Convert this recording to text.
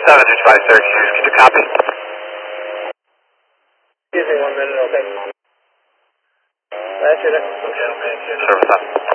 765 Syracuse, could you copy? Excuse me 1 minute, okay. That's it. Okay, service up.